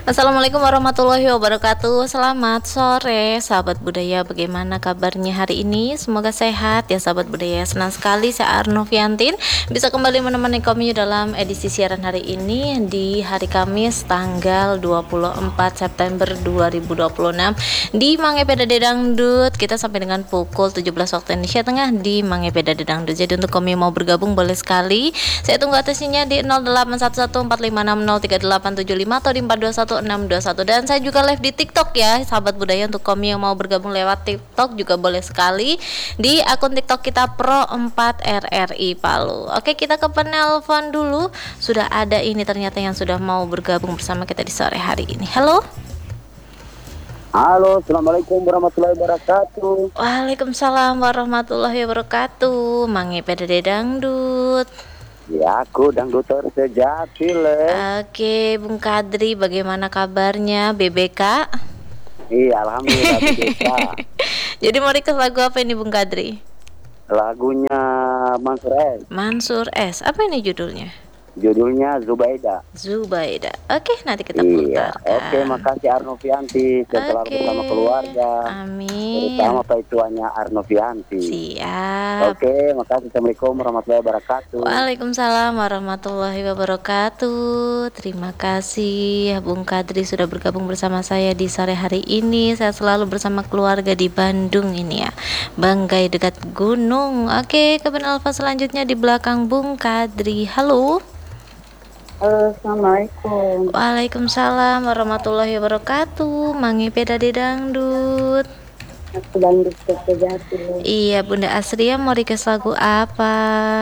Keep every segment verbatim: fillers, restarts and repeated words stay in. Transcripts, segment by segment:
Assalamualaikum warahmatullahi wabarakatuh. Selamat sore sahabat budaya. Bagaimana kabarnya hari ini? Semoga sehat ya sahabat budaya. Senang sekali saya Arnoviantin bisa kembali menemani kamu dalam edisi siaran hari ini di hari Kamis tanggal dua puluh empat September dua ribu dua puluh enam di Mangepeda Dangdut. Kita sampai dengan pukul tujuh belas waktu Indonesia Tengah di Mangepeda Dangdut. Jadi untuk kamu yang mau bergabung boleh sekali. Saya tunggu atasnya di nol delapan satu satu empat lima enam nol tiga delapan tujuh lima atau di empat dua satu enam dua satu, dan saya juga live di TikTok ya sahabat budaya. Untuk kamu yang mau bergabung lewat TikTok juga boleh sekali di akun TikTok kita Pro empat R R I Palu. Oke, kita ke penelpon dulu. Sudah ada ini ternyata yang sudah mau bergabung bersama kita di sore hari ini. Halo. Halo, assalamualaikum warahmatullahi wabarakatuh. Waalaikumsalam warahmatullahi wabarakatuh. Mangepeda Dangdut. Ya, aku dangduter sejati le. Oke, Bung Kadri, bagaimana kabarnya? B B K? Iya, alhamdulillah B B K. Jadi mau request lagu apa ini Bung Kadri? Lagunya Mansur S. Mansur S. Apa ini judulnya? Judulnya Zubaida. Zubaida. Oke, nanti kita Iya, putarkan. oke, makasih Arnovianti. Saya selalu Oke. bersama keluarga. Amin. Terutama paituannya Arnovianti. Siap. Oke, makasih. Assalamualaikum warahmatullahi wabarakatuh. Waalaikumsalam warahmatullahi wabarakatuh. Terima kasih Bung Kadri sudah bergabung bersama saya di sore hari ini. Saya selalu bersama keluarga di Bandung ini ya, Banggai dekat gunung. Oke, ke penelpon selanjutnya di belakang Bung Kadri. Halo. Halo, assalamualaikum. Waalaikumsalam warahmatullahi wabarakatuh. Mangepeda Dangdut. Aku dangdut sejati. Iya, Bunda Asria mau request lagu apa?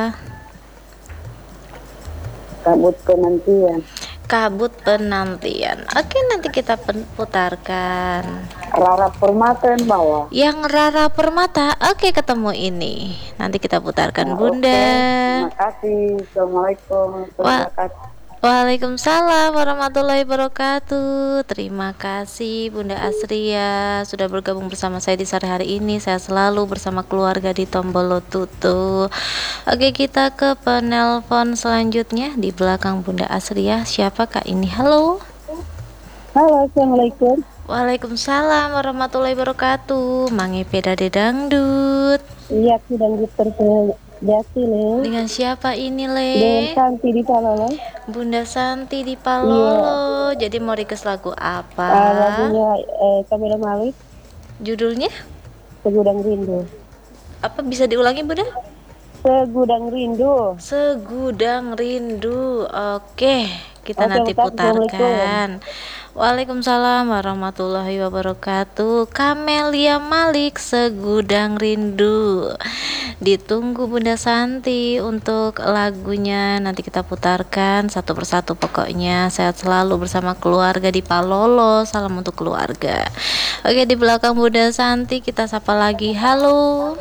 Kabut penantian. Kabut penantian. Oke, nanti kita pen- putarkan. Rara Permata yang bawah. Yang Rara Permata. Oke, ketemu ini. Nanti kita putarkan Nah, Bunda. oke. Terima kasih. Assalamualaikum warahmatullahi wabarakatuh. Waalaikumsalam warahmatullahi wabarakatuh. Terima kasih Bunda Asria sudah bergabung bersama saya di sore hari ini. Saya selalu bersama keluarga di Tombolo Tutu. Oke, kita ke penelpon selanjutnya di belakang Bunda Asria. Siapakah ini? Halo. Halo, assalamualaikum. Waalaikumsalam warahmatullahi wabarakatuh. Mangepeda Dangdut. Iya, aku dangdut sejati le. Dengan siapa ini, Le? Dengan Santi di Palolo. Bunda Santi di Palolo. Jadi mau request lagu apa? Uh, lagunya eh, Kamila Malik, Judulnya Segudang Rindu. apa, bisa diulangi Bunda? Segudang Rindu. Segudang Rindu. Oke, kita Oke, nanti makasih. putarkan. Waalaikumsalam warahmatullahi wabarakatuh. Kamelia Malik, Segudang Rindu. Ditunggu Bunda Santi untuk lagunya. Nanti kita putarkan satu persatu pokoknya. Sehat selalu bersama keluarga di Palolo. Salam untuk keluarga. Oke, di belakang Bunda Santi kita sapa lagi. Halo.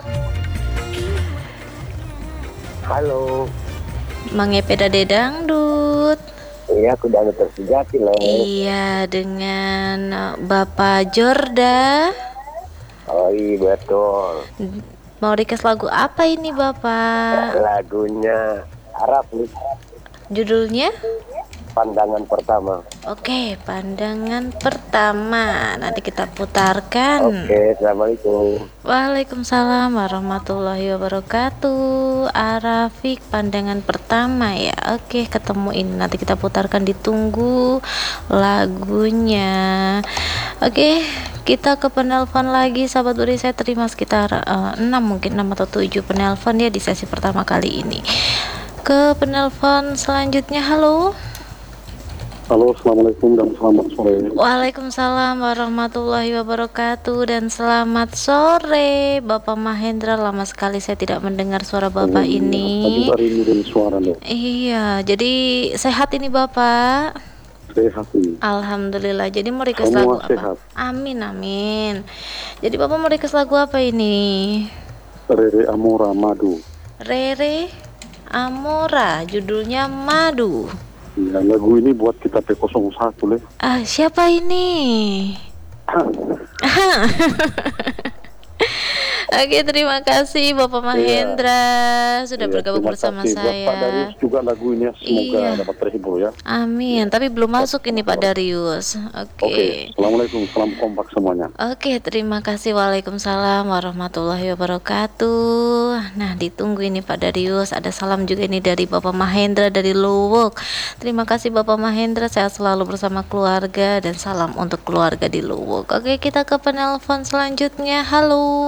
Halo. Mangepeda Dangdut. Iya, aku dangduter sejati le. Iya, dengan uh, Bapak Jorda. Oh iya, betul. Mau request lagu apa ini Bapak? Lagunya Arab nih. Judulnya? Pandangan Pertama. Oke, Pandangan Pertama. Nanti kita putarkan. Oke, assalamualaikum. Waalaikumsalam warahmatullahi wabarakatuh. Arafik, Pandangan Pertama ya. Oke, ketemu ini. Nanti kita putarkan, ditunggu lagunya. Oke, kita ke penelpon lagi sahabat Uri. Saya terima sekitar uh, enam mungkin enam atau tujuh penelpon ya di sesi pertama kali ini. Ke penelpon selanjutnya. Halo. Halo, assalamualaikum dan selamat sore. Waalaikumsalam warahmatullahi wabarakatuh dan selamat sore Bapak Mahendra. Lama sekali saya tidak mendengar suara Bapak Oh, iya. ini. Tadi hari ini dan suara loh. Iya, jadi sehat ini Bapak. Sehat ini. Alhamdulillah. Jadi mau request Semua lagu apa? sehat. Amin amin. Jadi Bapak mau request lagu apa ini? Rere Amora Madu. Rere Amora, judulnya Madu. Ya, lagu ini buat kita P nol satu le. Ah, siapa ini? Oke, terima kasih Bapak Mahendra sudah Iya, bergabung terima bersama kasih. Buat saya. Pak Darius juga lagunya semoga Iya. dapat terhibur ya. Amin. Tapi belum masuk ini Pak Darius. Oke. Oke, Assalamualaikum, salam kompak semuanya. Oke, terima kasih. Waalaikumsalam warahmatullahi wabarakatuh. Nah, ditunggu ini Pak Darius. Ada salam juga ini dari Bapak Mahendra dari Luwuk. Terima kasih Bapak Mahendra. Sehat selalu bersama keluarga dan salam untuk keluarga di Luwuk. Oke, kita ke penelpon selanjutnya. Halo.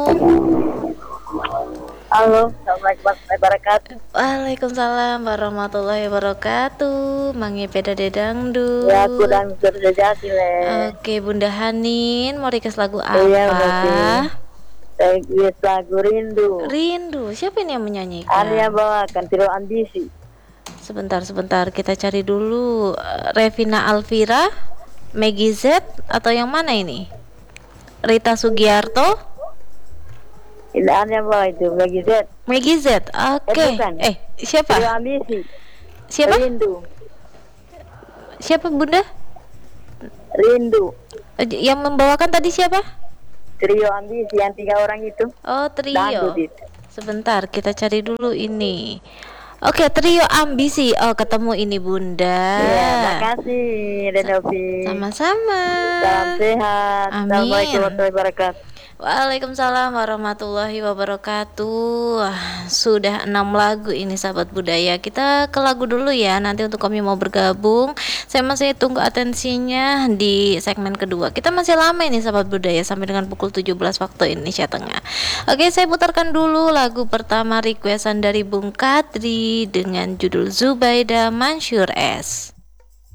Halo, Assalamualaikum warahmatullahi wabarakatuh. Waalaikumsalam warahmatullahi wabarakatuh. Mangi Peda Dedangdut. Ya, aku dan sejati le. Oke, Bunda Hanin mau request lagu Iya, apa? berarti. Saya kira lagu rindu. Rindu. Siapa ini yang menyanyikan? Arya bawakan Tiro Ambisi. Sebentar, sebentar. Kita cari dulu. Eh, Revina Alvira, Meggy Z, atau yang mana ini? Rita Sugiarto? Ini Arya bawa itu Meggy Z. Meggy Z. Oke. Eh, bukan. Eh, Trio siapa? Ambisi. Siapa? Rindu. Siapa Bunda? Rindu. Eh, Yang membawakan tadi siapa? Trio Ambisi yang tiga orang itu. Oh, trio. Dangdut itu. Sebentar, kita cari dulu ini. Oke, trio ambisi. Oh, ketemu ini Bunda. Iya, makasih Renovi. Sama-sama. Salam sehat. Amin. Assalamualaikum warahmatullahi wabarakatuh. Waalaikumsalam warahmatullahi wabarakatuh. Wah, sudah enam lagu ini sahabat budaya. Kita ke lagu dulu ya. Nanti untuk kami mau bergabung, saya masih tunggu atensinya di segmen kedua. Kita masih lama ini sahabat budaya sampai dengan pukul tujuh belas waktu Indonesia Tengah. Oke, saya putarkan dulu lagu pertama requestan dari Bung Kadri dengan judul Zubaida Mansur S.